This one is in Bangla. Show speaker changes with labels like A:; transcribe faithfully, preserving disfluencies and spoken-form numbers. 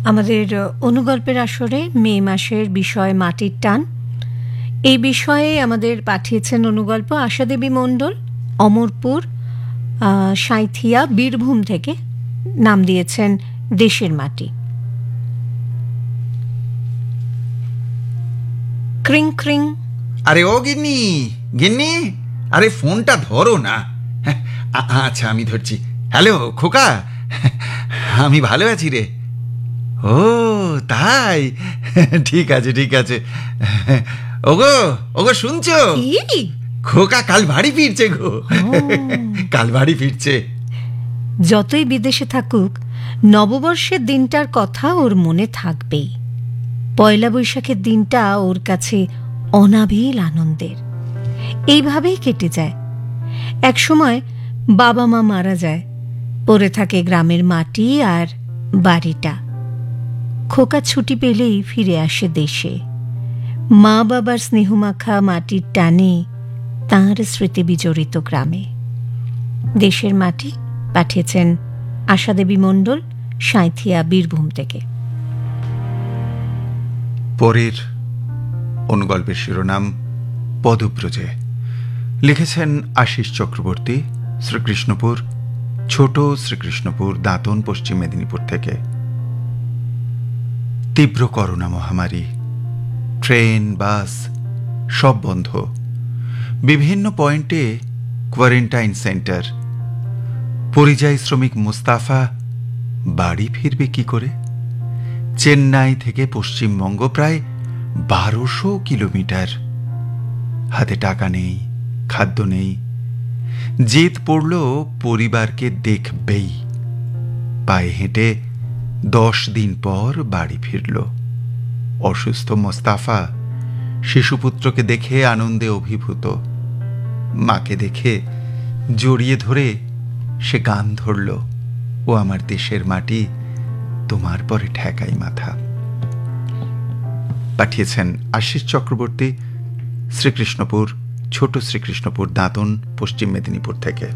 A: আমাদের অনুগল্পের আসরে মে মাসের বিষয় মাটির টান। এই বিষয়ে আমাদের পাঠিয়েছেন অনুগল্প আশাদেবী মণ্ডল, অমরপুর, সাঁইথিয়া, বীরভূম থেকে। নাম দিয়েছেন দেশের মাটি। ক্রিং ক্রিং।
B: আরে ও গিন্নি, গিন্নি, আরে ফোনটা ধরো না। আচ্ছা আমি ধরছি। হ্যালো খোকা, আমি ভালো আছি রে। ও তাই, ঠিক আছে ঠিক আছে। ওগো ওগো শুনছো? খোকা কাল বাড়ি ফিরছে গো, কাল বাড়ি ফিরছে।
A: যতই বিদেশে থাকুক, নববর্ষের দিনটার কথা ওর মনে থাকবেই। পয়লা বৈশাখের দিনটা ওর কাছে অনাবিল আনন্দের। এইভাবেই কেটে যায়। এক সময় বাবা মা মারা যায়, পড়ে থাকে গ্রামের মাটি আর বাড়িটা। খোকা ছুটি পেলেই ফিরে আসে দেশে। মা বাবার স্নেহমাখা মাটির টানে তাঁর স্মৃতি বিজড়িত গ্রামে। দেশের মাটি পাঠিয়েছেন আশাদেবী মণ্ডল, সাঁইথিয়া, বীরভূম থেকে।
B: পরের অনুগল্পের শিরোনাম পদব্রজে। লিখেছেন আশিস চক্রবর্তী, শ্রীকৃষ্ণপুর, ছোট শ্রীকৃষ্ণপুর, দাঁতন, পশ্চিম মেদিনীপুর থেকে। তীব্র করোনা মহামারী, ট্রেন বাস সব বন্ধ। বিভিন্ন পয়েন্টে কোয়ারেন্টাইন সেন্টার। পরিযায়ী শ্রমিক মুস্তাফা বাড়ি ফিরবে কি করে? চেন্নাই থেকে পশ্চিমবঙ্গ প্রায় বারোশো কিলোমিটার। হাতে টাকা নেই, খাদ্য নেই। জেদ পড়ল পরিবারকে দেখবেই। পায়ে হেঁটে দশ দিন পর বাড়ি ফিরল। অসুস্থ মোস্তাফা শিশুপুত্রকে দেখে আনন্দে অভিভূত। মাকে দেখে জড়িয়ে ধরে সে গান ধরল, ও আমার দেশের মাটি, তোমার পরে ঠেকাই মাথা। পাঠিয়েছেন আশিস চক্রবর্তী, শ্রীকৃষ্ণপুর, ছোট শ্রীকৃষ্ণপুর, দাঁতন, পশ্চিম মেদিনীপুর থেকে।